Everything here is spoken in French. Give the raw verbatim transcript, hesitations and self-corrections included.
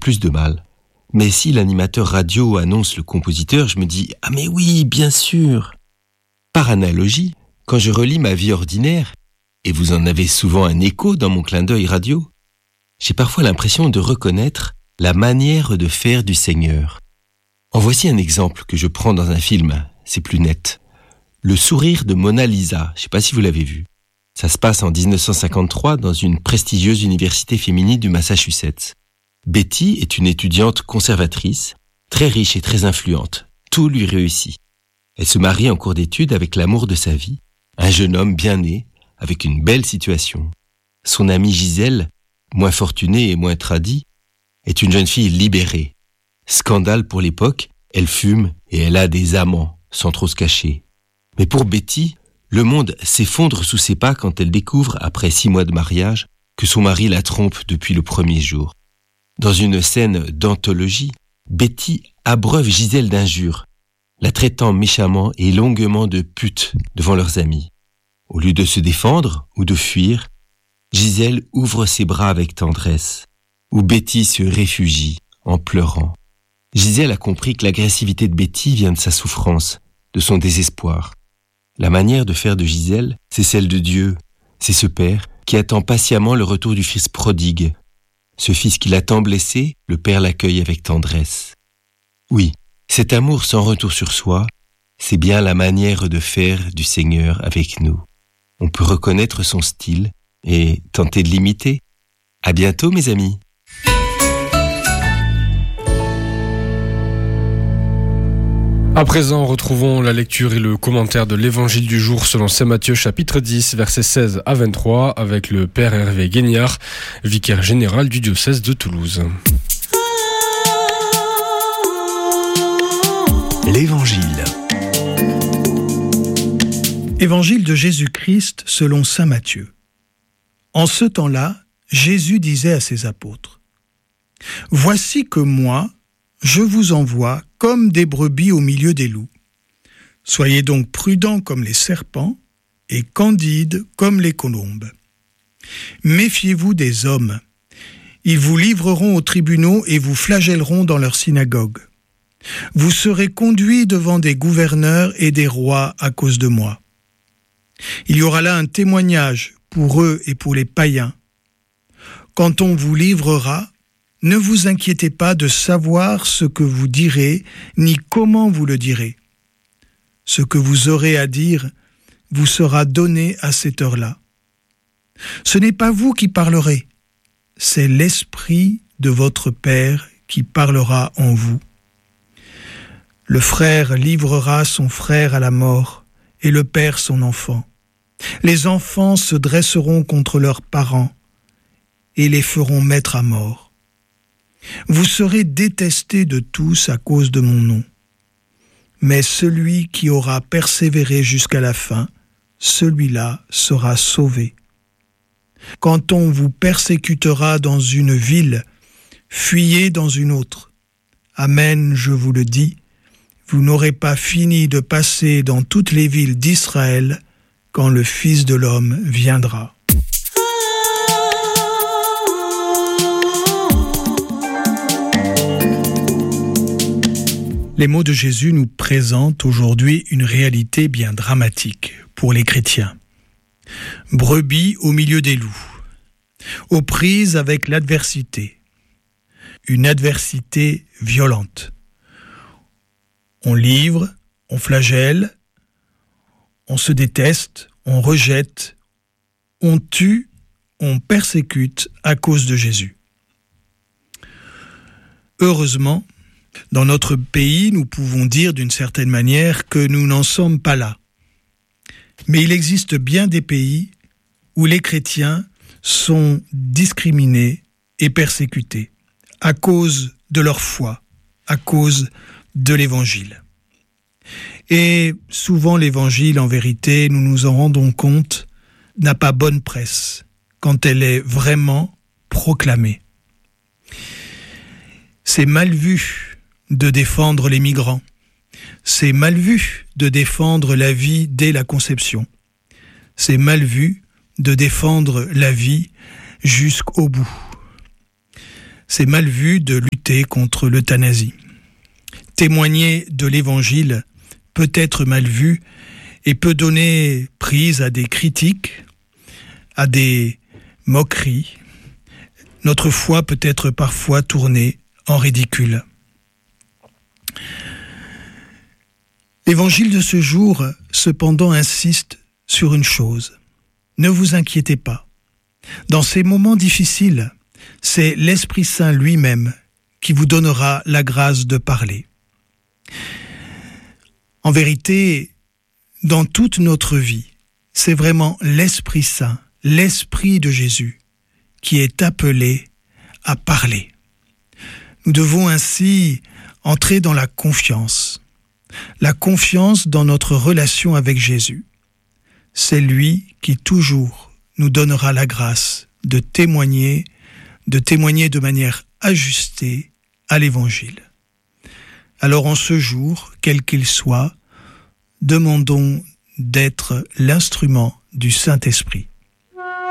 plus de mal. Mais si l'animateur radio annonce le compositeur, je me dis « Ah mais oui, bien sûr !» Par analogie, quand je relis ma vie ordinaire, et vous en avez souvent un écho dans mon clin d'œil radio, j'ai parfois l'impression de reconnaître la manière de faire du Seigneur. En voici un exemple que je prends dans un film, c'est plus net. Le sourire de Mona Lisa, je ne sais pas si vous l'avez vu. Ça se passe en dix-neuf cent cinquante-trois dans une prestigieuse université féminine du Massachusetts. Betty est une étudiante conservatrice, très riche et très influente. Tout lui réussit. Elle se marie en cours d'études avec l'amour de sa vie, un jeune homme bien né, avec une belle situation. Son amie Gisèle, moins fortunée et moins tradie, est une jeune fille libérée. Scandale pour l'époque, elle fume et elle a des amants, sans trop se cacher. Mais pour Betty, le monde s'effondre sous ses pas quand elle découvre, après six mois de mariage, que son mari la trompe depuis le premier jour. Dans une scène d'anthologie, Betty abreuve Gisèle d'injures, la traitant méchamment et longuement de pute devant leurs amis. Au lieu de se défendre ou de fuir, Gisèle ouvre ses bras avec tendresse, où Betty se réfugie en pleurant. Gisèle a compris que l'agressivité de Betty vient de sa souffrance, de son désespoir. La manière de faire de Gisèle, c'est celle de Dieu. C'est ce père qui attend patiemment le retour du fils prodigue. Ce fils qui l'a tant blessé, le père l'accueille avec tendresse. Oui, cet amour sans retour sur soi, c'est bien la manière de faire du Seigneur avec nous. On peut reconnaître son style et tenter de l'imiter. À bientôt, mes amis. À présent, retrouvons la lecture et le commentaire de l'évangile du jour selon saint Matthieu chapitre dix, versets seize à vingt-trois, avec le père Hervé Guignard, vicaire général du diocèse de Toulouse. L'Évangile. Évangile de Jésus-Christ selon saint Matthieu. En ce temps-là, Jésus disait à ses apôtres : « Voici que moi, je vous envoie comme des brebis au milieu des loups. Soyez donc prudents comme les serpents et candides comme les colombes. Méfiez-vous des hommes. Ils vous livreront aux tribunaux et vous flagelleront dans leurs synagogues. Vous serez conduits devant des gouverneurs et des rois à cause de moi. Il y aura là un témoignage pour eux et pour les païens. Quand on vous livrera, ne vous inquiétez pas de savoir ce que vous direz, ni comment vous le direz. Ce que vous aurez à dire vous sera donné à cette heure-là. Ce n'est pas vous qui parlerez, c'est l'Esprit de votre Père qui parlera en vous. Le frère livrera son frère à la mort, et le père son enfant. Les enfants se dresseront contre leurs parents, et les feront mettre à mort. Vous serez détestés de tous à cause de mon nom. Mais celui qui aura persévéré jusqu'à la fin, celui-là sera sauvé. Quand on vous persécutera dans une ville, fuyez dans une autre. Amen, je vous le dis, vous n'aurez pas fini de passer dans toutes les villes d'Israël quand le Fils de l'homme viendra. Les mots de Jésus nous présentent aujourd'hui une réalité bien dramatique pour les chrétiens. Brebis au milieu des loups, aux prises avec l'adversité, une adversité violente. On livre, on flagelle, on se déteste, on rejette, on tue, on persécute à cause de Jésus. Heureusement, dans notre pays, nous pouvons dire d'une certaine manière que nous n'en sommes pas là. Mais il existe bien des pays où les chrétiens sont discriminés et persécutés à cause de leur foi, à cause de l'Évangile. Et souvent l'Évangile, en vérité, nous nous en rendons compte, n'a pas bonne presse quand elle est vraiment proclamée. C'est mal vu de défendre les migrants. C'est mal vu de défendre la vie dès la conception. C'est mal vu de défendre la vie jusqu'au bout. c'est mal vu de lutter contre l'euthanasie. Témoigner de l'Évangile peut être mal vu et peut donner prise à des critiques, à des moqueries. Notre foi peut être parfois tournée en ridicule. L'Évangile de ce jour, cependant, insiste sur une chose. Ne vous inquiétez pas. Dans ces moments difficiles, c'est l'Esprit Saint lui-même qui vous donnera la grâce de parler. En vérité, dans toute notre vie, c'est vraiment l'Esprit Saint, l'Esprit de Jésus, qui est appelé à parler. Nous devons ainsi entrer dans la confiance, la confiance dans notre relation avec Jésus. C'est lui qui toujours nous donnera la grâce de témoigner, de témoigner de manière ajustée à l'Évangile. Alors en ce jour, quel qu'il soit, demandons d'être l'instrument du Saint-Esprit.